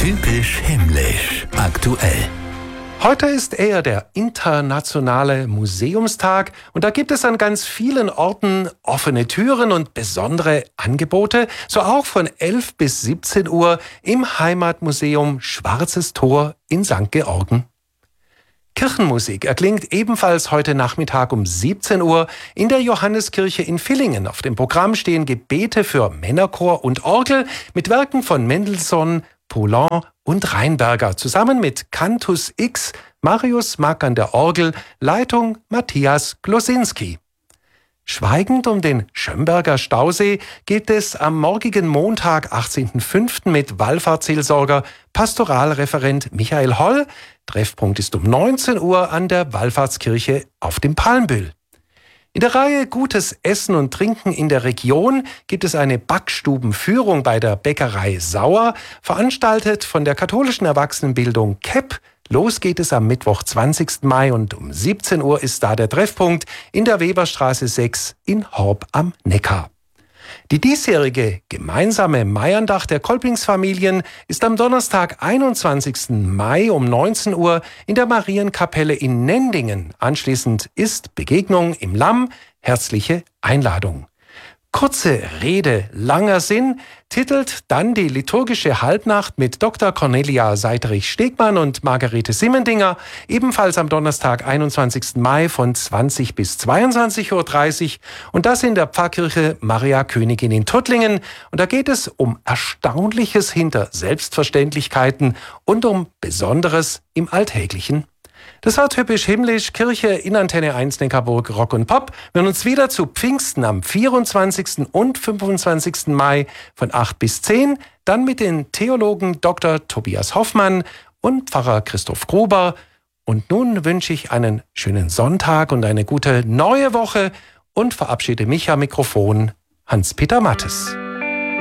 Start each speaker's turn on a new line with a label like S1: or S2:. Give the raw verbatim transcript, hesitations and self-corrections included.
S1: Typisch himmlisch. Aktuell.
S2: Heute ist eher der internationale Museumstag und da gibt es an ganz vielen Orten offene Türen und besondere Angebote, so auch von elf bis siebzehn Uhr im Heimatmuseum Schwarzes Tor in Sankt Georgen. Kirchenmusik erklingt ebenfalls heute Nachmittag um siebzehn Uhr in der Johanneskirche in Villingen. Auf dem Programm stehen Gebete für Männerchor und Orgel mit Werken von Mendelssohn, Poulenc und Rheinberger, zusammen mit Cantus X, Marius Mack an der Orgel, Leitung Matthias Glosinski. Schweigend um den Schömberger Stausee geht es am morgigen Montag, achtzehnten fünften mit Wallfahrtsseelsorger Pastoralreferent Michael Holl. Treffpunkt ist um neunzehn Uhr an der Wallfahrtskirche auf dem Palmbüll. In der Reihe Gutes Essen und Trinken in der Region gibt es eine Backstubenführung bei der Bäckerei Sauer, veranstaltet von der katholischen Erwachsenenbildung K E P. Los geht es am Mittwoch, zwanzigsten Mai und um siebzehn Uhr ist da der Treffpunkt in der Weberstraße sechs in Horb am Neckar. Die diesjährige gemeinsame Maiandacht der Kolpingsfamilien ist am Donnerstag, einundzwanzigsten Mai um neunzehn Uhr in der Marienkapelle in Nendingen. Anschließend ist Begegnung im Lamm. Herzliche Einladung. Kurze Rede, langer Sinn titelt dann die liturgische Halbnacht mit Doktor Cornelia Seiterich-Stegmann und Margarete Simmendinger, ebenfalls am Donnerstag, einundzwanzigsten Mai von zwanzig bis zweiundzwanzig Uhr dreißig und das in der Pfarrkirche Maria Königin in Tuttlingen. Und da geht es um Erstaunliches hinter Selbstverständlichkeiten und um Besonderes im Alltäglichen. Das war typisch himmlisch, Kirche in Antenne eins Neckarburg, Rock und Pop. Wir hören uns wieder zu Pfingsten am vierundzwanzigsten und fünfundzwanzigsten Mai von acht bis zehn. Dann mit den Theologen Doktor Tobias Hoffmann und Pfarrer Christoph Gruber. Und nun wünsche ich einen schönen Sonntag und eine gute neue Woche und verabschiede mich am Mikrofon, Hans-Peter Mattes.